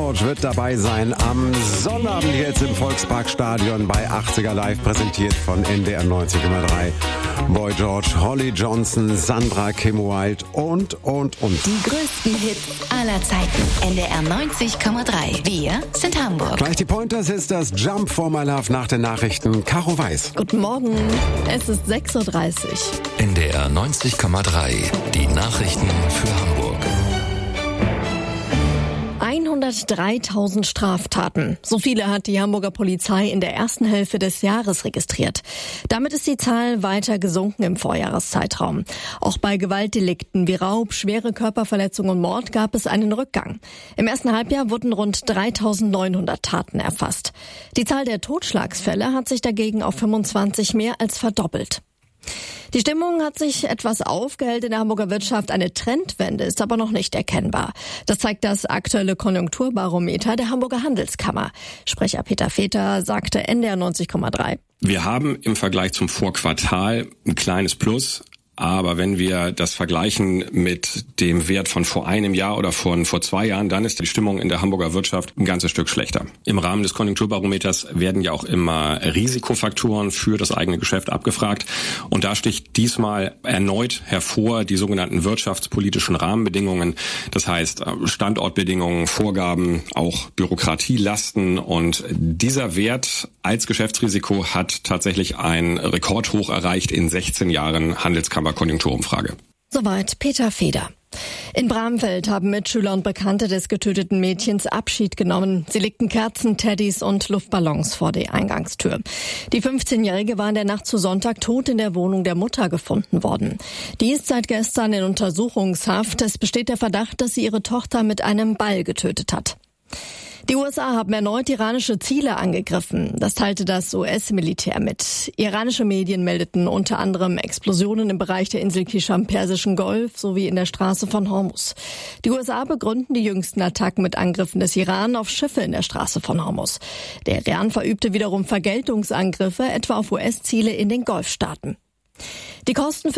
George wird dabei sein am Sonnabend jetzt im Volksparkstadion bei 80er Live, präsentiert von NDR 90,3. Boy George, Holly Johnson, Sandra Kim Wilde und. Die größten Hits aller Zeiten. NDR 90,3. Wir sind Hamburg. Gleich die Pointers ist das Jump for My Love nach den Nachrichten. Caro Weiß. Guten Morgen, es ist 6.30 Uhr. NDR 90,3. Die Nachrichten für Hamburg. 103.000 Straftaten. So viele hat die Hamburger Polizei in der ersten Hälfte des Jahres registriert. Damit ist die Zahl weiter gesunken im Vorjahreszeitraum. Auch bei Gewaltdelikten wie Raub, schwere Körperverletzung und Mord gab es einen Rückgang. Im ersten Halbjahr wurden rund 3.900 Taten erfasst. Die Zahl der Totschlagsfälle hat sich dagegen auf 25 mehr als verdoppelt. Die Stimmung hat sich etwas aufgehellt in der Hamburger Wirtschaft. Eine Trendwende ist aber noch nicht erkennbar. Das zeigt das aktuelle Konjunkturbarometer der Hamburger Handelskammer. Sprecher Peter Veter sagte NDR 90,3. Wir haben im Vergleich zum Vorquartal ein kleines Plus. Aber wenn wir das vergleichen mit dem Wert von vor einem Jahr oder vor 2 Jahren, dann ist die Stimmung in der Hamburger Wirtschaft ein ganzes Stück schlechter. Im Rahmen des Konjunkturbarometers werden ja auch immer Risikofaktoren für das eigene Geschäft abgefragt. Und da sticht diesmal erneut hervor die sogenannten wirtschaftspolitischen Rahmenbedingungen. Das heißt Standortbedingungen, Vorgaben, auch Bürokratielasten. Und dieser Wert als Geschäftsrisiko hat tatsächlich ein Rekordhoch erreicht in 16 Jahren Handelskammer-Konjunkturumfrage. Soweit Peter Feder. In Bramfeld haben Mitschüler und Bekannte des getöteten Mädchens Abschied genommen. Sie legten Kerzen, Teddys und Luftballons vor die Eingangstür. Die 15-Jährige war in der Nacht zu Sonntag tot in der Wohnung der Mutter gefunden worden. Die ist seit gestern in Untersuchungshaft. Es besteht der Verdacht, dass sie ihre Tochter mit einem Ball getötet hat. Die USA haben erneut iranische Ziele angegriffen. Das teilte das US-Militär mit. Iranische Medien meldeten unter anderem Explosionen im Bereich der Insel Kisham am Persischen Golf sowie in der Straße von Hormuz. Die USA begründen die jüngsten Attacken mit Angriffen des Iran auf Schiffe in der Straße von Hormuz. Der Iran verübte wiederum Vergeltungsangriffe, etwa auf US-Ziele in den Golfstaaten. Die Kosten für